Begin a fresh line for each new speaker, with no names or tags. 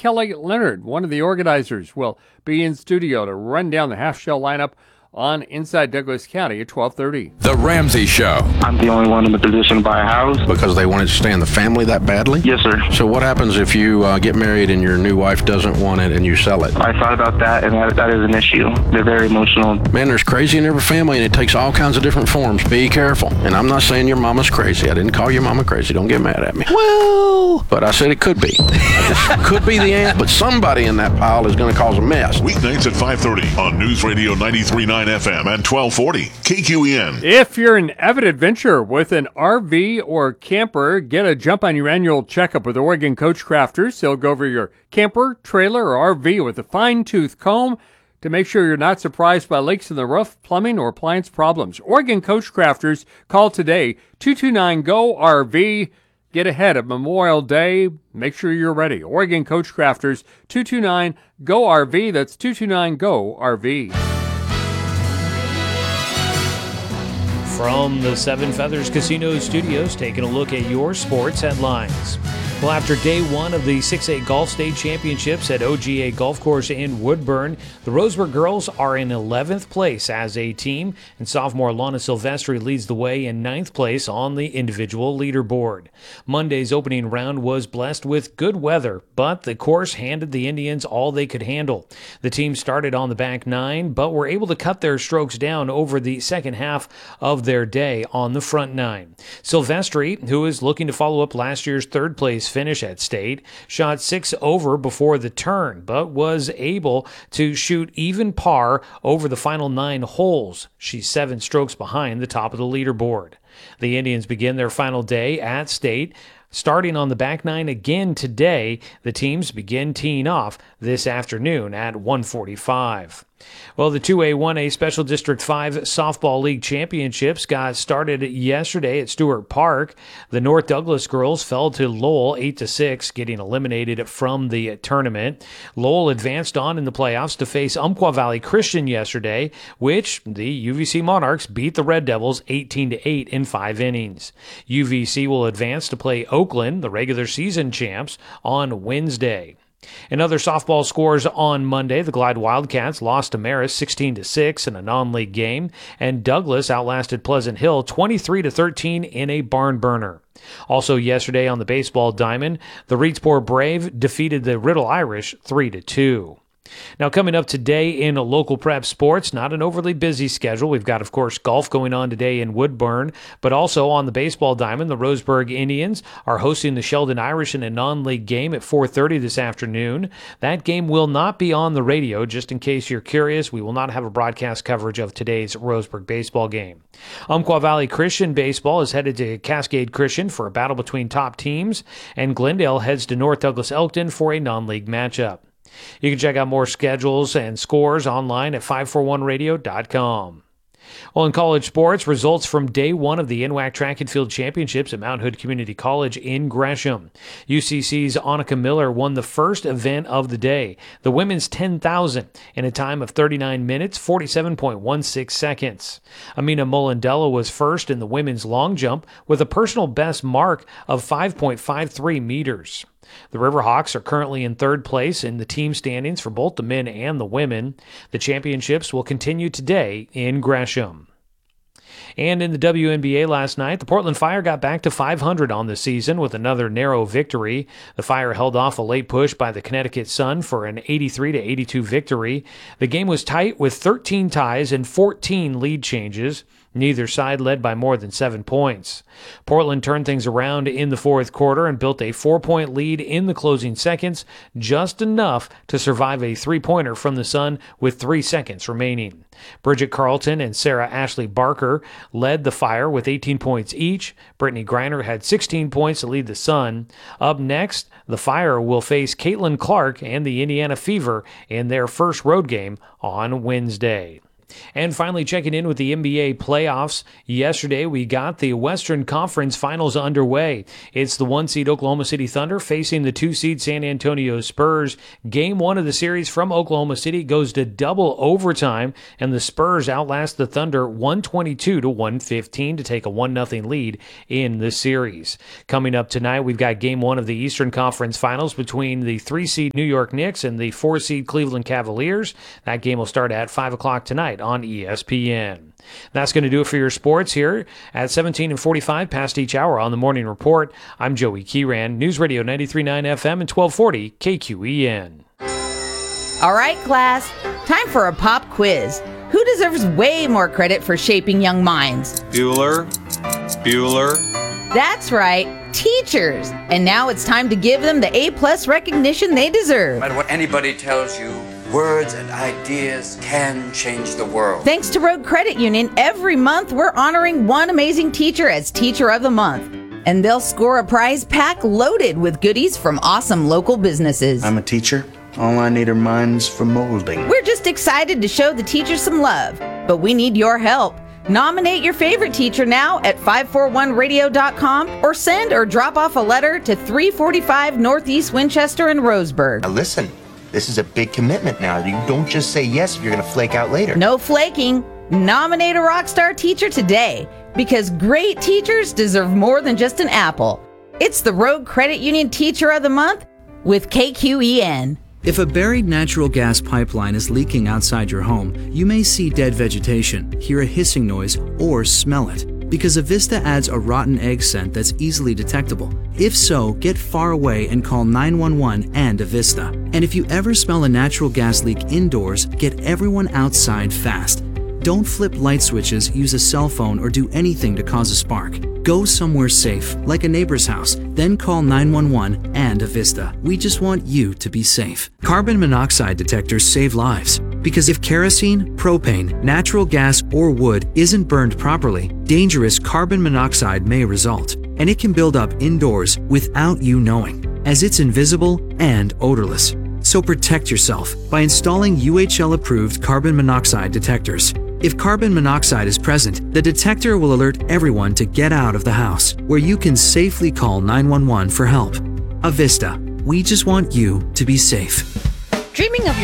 Kelly Leonard, one of the organizers, will be in studio to run down the half-shell lineup on Inside Douglas County at 12:30.
The Ramsey Show.
I'm the only one in the position to buy a house.
Because they wanted to stay in the family that badly?
Yes, sir.
So what happens if you get married and your new wife doesn't want it and you sell it?
I thought about that, and that is an issue. They're very emotional.
Man, there's crazy in every family, and it takes all kinds of different forms. Be careful. And I'm not saying your mama's crazy. I didn't call your mama crazy. Don't get mad at me. Well, but I said it could be. It could be the aunt, but somebody in that pile is going to cause a mess.
Weeknights at 5:30 on News Radio 93.9 FM and 1240 KQEN.
If you're an avid adventurer with an RV or camper, get a jump on your annual checkup with Oregon Coach Crafters. They'll go over your camper, trailer, or RV with a fine-tooth comb to make sure you're not surprised by leaks in the roof, plumbing, or appliance problems. Oregon Coach Crafters, call today, 229-GO-RV. Get ahead of Memorial Day. Make sure you're ready. Oregon Coach Crafters, 229-GO-RV. That's 229-GO-RV.
From the Seven Feathers Casino Studios, taking a look at your sports headlines. Well, after day one of the 6A Golf State Championships at OGA Golf Course in Woodburn, the Roseburg girls are in 11th place as a team, and sophomore Lana Silvestri leads the way in 9th place on the individual leaderboard. Monday's opening round was blessed with good weather, but the course handed the Indians all they could handle. The team started on the back nine, but were able to cut their strokes down over the second half of their day on the front nine. Silvestri, who is looking to follow up last year's third place finish at State, shot 6 over before the turn, but was able to shoot even par over the final 9 holes. She's 7 strokes behind the top of the leaderboard. The Indians begin their final day at State. Starting on the back nine again today, the teams begin teeing off this afternoon at 1:45. Well, the 2A, 1A Special District 5 Softball League Championships got started yesterday at Stewart Park. The North Douglas girls fell to Lowell 8-6, getting eliminated from the tournament. Lowell advanced on in the playoffs to face Umpqua Valley Christian yesterday, which the UVC Monarchs beat the Red Devils 18-8 in 5 innings. UVC will advance to play Oakland, the regular season champs, on Wednesday. In other softball scores on Monday, the Glide Wildcats lost to Marist 16-6 in a non-league game, and Douglas outlasted Pleasant Hill 23-13 in a barn burner. Also yesterday on the baseball diamond, the Reedsboro Brave defeated the Riddle Irish 3-2. Now, coming up today in local prep sports, not an overly busy schedule. We've got, of course, golf going on today in Woodburn, but also on the baseball diamond, the Roseburg Indians are hosting the Sheldon Irish in a non-league game at 4:30 this afternoon. That game will not be on the radio, just in case you're curious. We will not have a broadcast coverage of today's Roseburg baseball game. Umpqua Valley Christian baseball is headed to Cascade Christian for a battle between top teams, and Glendale heads to North Douglas Elkton for a non-league matchup. You can check out more schedules and scores online at 541radio.com. Well, in college sports, results from day one of the NWAC Track and Field Championships at Mount Hood Community College in Gresham. UCC's Annika Miller won the first event of the day, the women's 10,000, in a time of 39 minutes, 47.16 seconds. Amina Molendella was first in the women's long jump with a personal best mark of 5.53 meters. The Riverhawks are currently in third place in the team standings for both the men and the women. The championships will continue today in Gresham. And in the WNBA last night, the Portland Fire got back to 500 on the season with another narrow victory. The Fire held off a late push by the Connecticut Sun for an 83-82 victory. The game was tight with 13 ties and 14 lead changes. Neither side led by more than 7 points. Portland turned things around in the fourth quarter and built a 4-point lead in the closing seconds, just enough to survive a 3-pointer from the Sun with 3 seconds remaining. Bridget Carlton and Sarah Ashley Barker led the Fire with 18 points each. Brittany Griner had 16 points to lead the Sun. Up next, the Fire will face Caitlin Clark and the Indiana Fever in their first road game on Wednesday. And finally, checking in with the NBA playoffs. Yesterday, we got the Western Conference Finals underway. It's the 1 seed Oklahoma City Thunder facing the 2 seed San Antonio Spurs. Game 1 of the series from Oklahoma City goes to double overtime, and the Spurs outlast the Thunder 122-115 to take a 1-0 lead in the series. Coming up tonight, we've got Game 1 of the Eastern Conference Finals between the 3 seed New York Knicks and the 4 seed Cleveland Cavaliers. That game will start at 5 o'clock tonight on ESPN. That's going to do it for your sports here at 17:45 past each hour on the Morning Report. I'm Joey Kieran, News Radio 93.9 FM and 1240 KQEN.
All right, class, time for a pop quiz. Who deserves way more credit for shaping young minds?
Bueller.
That's right, teachers. And now it's time to give them the A+ recognition they deserve.
No matter what anybody tells you, words and ideas can change the world.
Thanks to Road Credit Union, every month we're honoring one amazing teacher as Teacher of the Month. And they'll score a prize pack loaded with goodies from awesome local businesses.
I'm a teacher. All I need are minds for molding.
We're just excited to show the teachers some love, but we need your help. Nominate your favorite teacher now at 541radio.com or send or drop off a letter to 345 Northeast Winchester and Roseburg.
Now listen, this is a big commitment now. You don't just say yes if you're going to flake out later.
No flaking. Nominate a rock star teacher today, because great teachers deserve more than just an apple. It's the Road Credit Union Teacher of the Month with KQEN.
If a buried natural gas pipeline is leaking outside your home, you may see dead vegetation, hear a hissing noise, or smell it, because Avista adds a rotten egg scent that's easily detectable. If so, get far away and call 911 and Avista. And if you ever smell a natural gas leak indoors, get everyone outside fast. Don't flip light switches, use a cell phone, or do anything to cause a spark. Go somewhere safe, like a neighbor's house, then call 911 and Avista. We just want you to be safe. Carbon monoxide detectors save lives, because if kerosene, propane, natural gas, or wood isn't burned properly, dangerous carbon monoxide may result, and it can build up indoors without you knowing, as it's invisible and odorless. So protect yourself by installing UHL-approved carbon monoxide detectors. If carbon monoxide is present, the detector will alert everyone to get out of the house, where you can safely call 911 for help. Avista, we just want you to be safe.
Dreaming of